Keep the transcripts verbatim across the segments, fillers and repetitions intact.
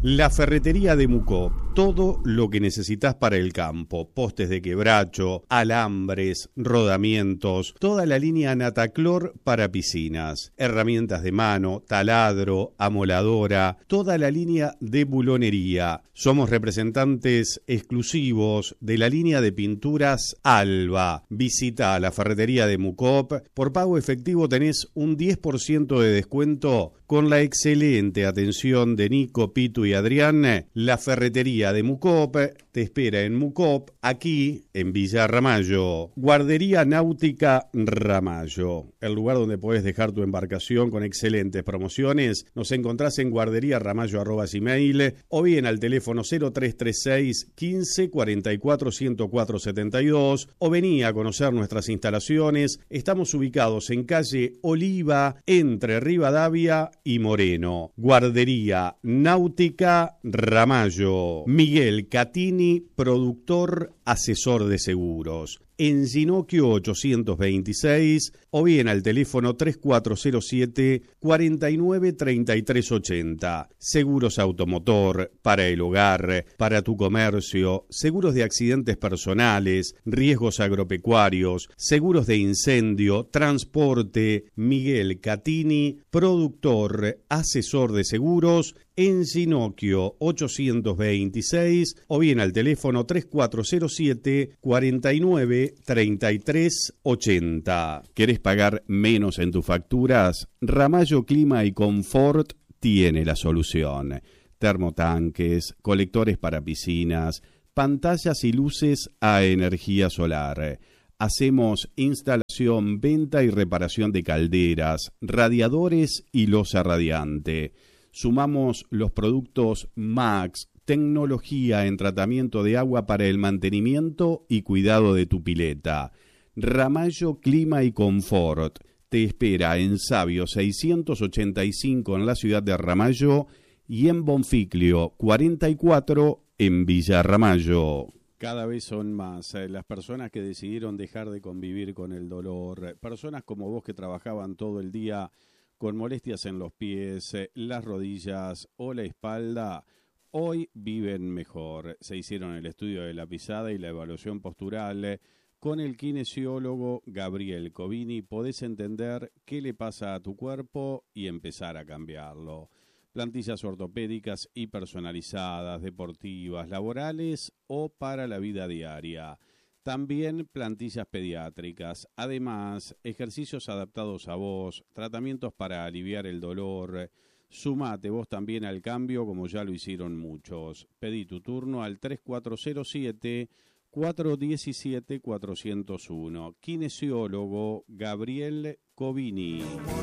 La ferretería de Mucop, todo lo que necesitas para el campo, postes de quebracho, alambres, rodamientos, toda la línea Nataclor para piscinas, herramientas de mano, taladro, amoladora, toda la línea de bulonería. Somos representantes exclusivos de la línea de pinturas Alba. Visita la ferretería de Mucop, por pago efectivo tenés un diez por ciento de descuento con la excelente atención de Nico, Pitu y Adrián. La ferretería de Mucop te espera en Mucop, aquí en Villa Ramallo. Guardería Náutica Ramallo, el lugar donde podés dejar tu embarcación con excelentes promociones. Nos encontrás en guarderíaramallo arroba gmail o bien al teléfono cero tres tres seis, quince, cuarenta y cuatro, ciento cuatro, setenta y dos o vení a conocer nuestras instalaciones. Estamos ubicados en calle Oliva, entre Rivadavia y Moreno. Guardería Náutica Ramallo. Miguel Catini, productor, asesor de seguros. En Ginocchio ochocientos veintiséis o bien al teléfono tres cuatro cero siete, cuarenta y nueve, treinta y tres ochenta. Seguros automotor, para el hogar, para tu comercio, seguros de accidentes personales, riesgos agropecuarios, seguros de incendio, transporte. Miguel Catini, productor, asesor de seguros, en Ginocchio ochocientos veintiséis o bien al teléfono tres cuatro cero siete, cuarenta y nueve, treinta y tres ochenta. ¿Querés pagar menos en tus facturas? Ramallo Clima y Confort tiene la solución. Termotanques, colectores para piscinas, pantallas y luces a energía solar. Hacemos instalación, venta y reparación de calderas, radiadores y losa radiante. Sumamos los productos Max, tecnología en tratamiento de agua para el mantenimiento y cuidado de tu pileta. Ramallo Clima y Confort te espera en Sabio seiscientos ochenta y cinco en la ciudad de Ramallo y en Bonficlio cuarenta y cuatro en Villa Ramallo. Cada vez son más eh, las personas que decidieron dejar de convivir con el dolor. Personas como vos que trabajaban todo el día con molestias en los pies, eh, las rodillas o la espalda, hoy viven mejor. Se hicieron el estudio de la pisada y la evaluación postural. Eh, con el kinesiólogo Gabriel Covini podés entender qué le pasa a tu cuerpo y empezar a cambiarlo. Plantillas ortopédicas y personalizadas, deportivas, laborales o para la vida diaria. También plantillas pediátricas, además ejercicios adaptados a vos, tratamientos para aliviar el dolor. Sumate vos también al cambio como ya lo hicieron muchos. Pedí tu turno al tres cuatro cero siete, cuatro uno siete, cuatro cero uno. Kinesiólogo Gabriel Covini.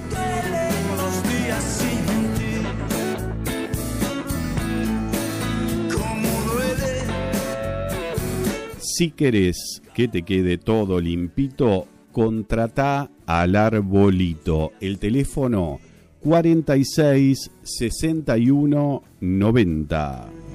Si querés que te quede todo limpito, contratá al Arbolito. El teléfono cuarenta y seis, sesenta y uno, noventa.